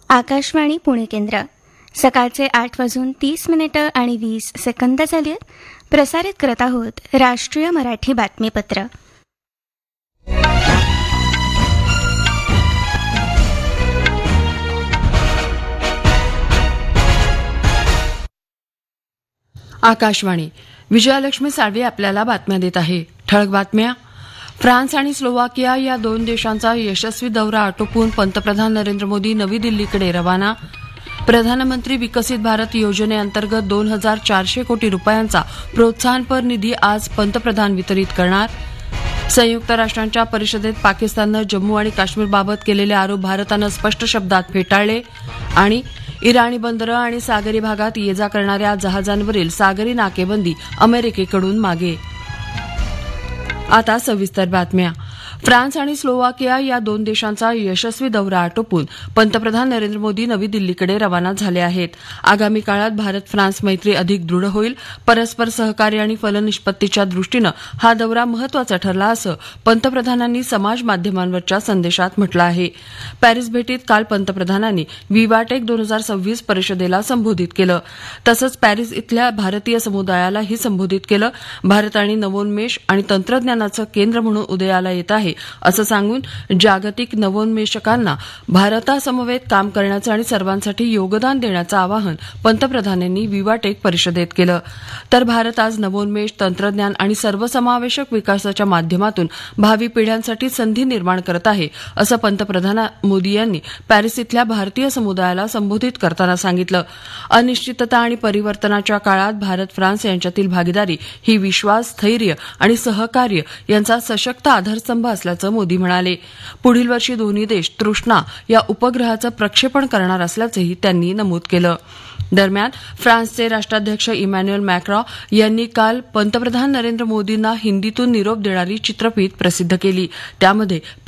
आकाशवाणी पुणे केंद्र सकाळचे 8:30 आणि 20 सेकंद झाली. प्रसारित करत आहोत राष्ट्रीय मराठी बातमीपत्र. आकाशवाणी. विजयालक्ष्मी साळवे आपल्याला बातम्या देत आहे. ठळक बातम्या. फ्रान्स आणि स्लोवाकिया या दोन देशांचा यशस्वी दौरा आटोपून पंतप्रधान नरेंद्र मोदी नवी दिल्लीकडे रवाना. प्रधानमंत्री विकसित भारत योजनेअंतर्गत 2,400 कोटी रुपयांचा प्रोत्साहनपर निधी आज पंतप्रधान वितरित करणार. संयुक्त राष्ट्रांच्या परिषदेत पाकिस्ताननं जम्मू आणि काश्मीरबाबत केलेले आरोप भारतानं स्पष्ट शब्दात फेटाळले. आणि इराणी बंदरं आणि सागरी भागात ये जा करणाऱ्या जहाजांवरील सागरी नाकेबंदी अमेरिकेकडून मागे. आता सविस्तर बातम्या. फ्रान्स आणि स्लोवाकिया या दोन देशांचा यशस्वी दौरा आटोपून पंतप्रधान नरेंद्र मोदी नवी दिल्लीकडे रवाना झाले आहेत. आगामी काळात भारत फ्रान्स मैत्री अधिक दृढ होईल. परस्पर सहकार्य आणि फलनिष्पत्तीच्या दृष्टीनं हा दौरा महत्वाचा ठरला असं पंतप्रधानांनी समाज माध्यमांवरच्या संदेशात म्हटलं आहे. पॅरिस भेटीत काल पंतप्रधानांनी विवाटेक 2026 परिषदेला संबोधित केलं. तसंच पॅरिस इथल्या भारतीय समुदायालाही संबोधित केलं. भारत आणि नवोन्मेष आणि तंत्रज्ञानाचं केंद्र म्हणून उदयाला येत आहे असं सांगून जागतिक नवोन्मेषकांना भारतासमवेत काम करण्याचं आणि सर्वांसाठी योगदान देण्याचं आवाहन पंतप्रधानांनी विवाटेक परिषदेत केलं. तर भारत आज नवोन्मेष, तंत्रज्ञान आणि सर्वसमावेशक विकासाच्या माध्यमातून भावी पिढ्यांसाठी संधी निर्माण करत आहे असं पंतप्रधान मोदी यांनी पॅरिस इथल्या भारतीय समुदायाला संबोधित करताना सांगितलं. अनिश्चितता आणि परिवर्तनाच्या काळात भारत फ्रान्स यांच्यातील भागीदारी ही विश्वास, स्थैर्य आणि सहकार्य यांचा सशक्त आधारस्तंभ असल्याचं मोदी म्हणाले. पुढील वर्षी दोन्ही देश तृष्णा या उपग्रहाचं प्रक्षेपण करणार असल्याचंही त्यांनी नमूद केलं. दरम्यान फ्रान्सचे राष्ट्राध्यक्ष इमॅन्युएल मॅक्रॉ यांनी काल पंतप्रधान नरेंद्र मोदींना हिंदीतून निरोप देणारी चित्रफीत प्रसिद्ध केली. त्यामध्ये